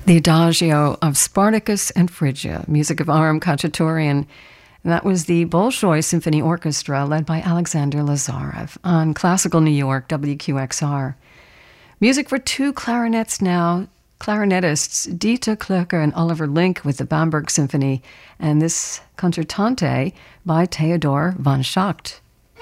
The Adagio of Spartacus and Phrygia, music of Aram Khachaturian. And that was the Bolshoi Symphony Orchestra led by Alexander Lazarev on Classical New York, WQXR. Music for two clarinets now, clarinetists Dieter Klöcker and Oliver Link with the Bamberg Symphony, and this concertante by Theodor von Schacht.